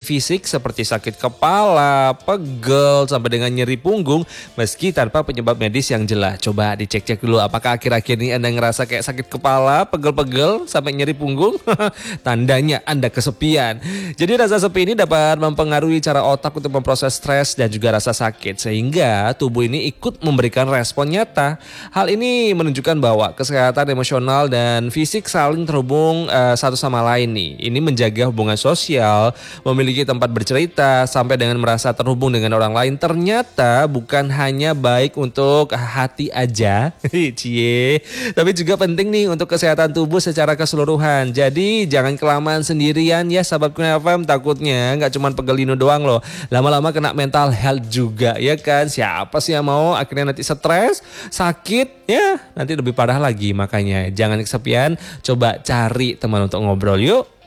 fisik seperti sakit kepala, pegel, sampai dengan nyeri punggung meski tanpa penyebab medis yang jelas. Coba dicek-cek dulu apakah akhir-akhir ini Anda ngerasa kayak sakit kepala, pegel-pegel, sampai nyeri punggung? Tandanya Anda kesepian. Jadi rasa sepi ini dapat mempengaruhi cara otak untuk memproses stres dan juga rasa sakit sehingga tubuh ini ikut memberikan respon nyata. Hal ini menunjukkan bahwa kesehatan emosional dan fisik saling terhubung satu sama lain nih. Ini menjaga hubungan sosial, memiliki tempat bercerita, sampai dengan merasa terhubung dengan orang lain ternyata bukan hanya baik untuk hati aja, cie, tapi juga penting nih untuk kesehatan tubuh secara keseluruhan. Jadi jangan kelamaan sendirian ya sahabat Kurnia FM, takutnya nggak cuma pegelino doang loh, lama-lama kena mental health juga ya kan. Siapa sih yang mau akhirnya nanti stres, sakit ya, nanti lebih parah lagi. Makanya jangan kesepian, coba cari teman untuk ngobrol yuk.